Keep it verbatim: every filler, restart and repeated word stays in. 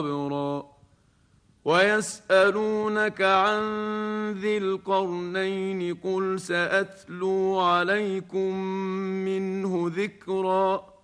صبرا ويسألونك عن ذي القرنين قل سأتلو عليكم منه ذكرا